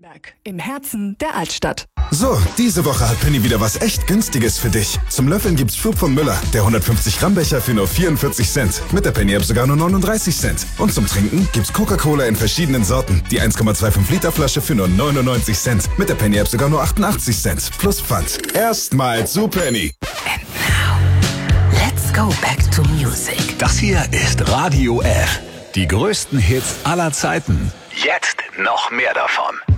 Im Herzen der Altstadt. So, diese Woche hat Penny wieder was echt Günstiges für dich. Zum Löffeln gibt's Flug von Müller, der 150 Gramm Becher für nur 44 Cent. Mit der Penny-App sogar nur 39 Cent. Und zum Trinken gibt's Coca-Cola in verschiedenen Sorten. Die 1,25 Liter Flasche für nur 99 Cent. Mit der Penny-App sogar nur 88 Cent. Plus Pfand. Erstmal zu Penny. And now, let's go back to music. Das hier ist Radio F. Die größten Hits aller Zeiten. Jetzt noch mehr davon.